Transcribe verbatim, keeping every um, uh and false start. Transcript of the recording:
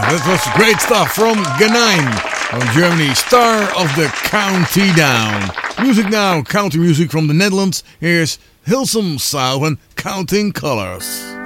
That was great stuff from Ganine from Germany, Star of the County Down. Music now, country music from the Netherlands. Here's Hilsum Style and Counting Colors.